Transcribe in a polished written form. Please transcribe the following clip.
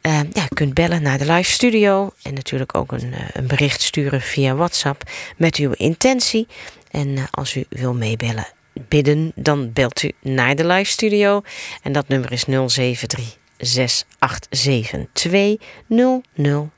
Je kunt bellen naar de live studio en natuurlijk ook een bericht sturen via WhatsApp met uw intentie. En als u wil bidden, dan belt u naar de live studio. En dat nummer is 073 687 2000.